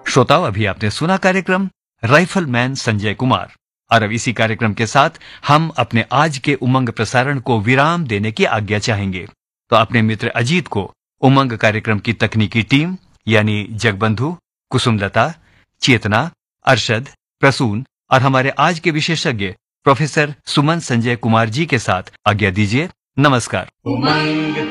श्रोताओं, अभी आपने सुना कार्यक्रम राइफलमैन संजय कुमार, और अब इसी कार्यक्रम के साथ हम अपने आज के उमंग प्रसारण को विराम देने की आज्ञा चाहेंगे। तो अपने मित्र अजीत को उमंग कार्यक्रम की तकनीकी टीम यानी जगबंधु, कुसुमलता, चेतना, अरशद, प्रसून और हमारे आज के विशेषज्ञ प्रोफेसर सुमन संजय कुमार जी के साथ आज्ञा दीजिए। नमस्कार। उमंग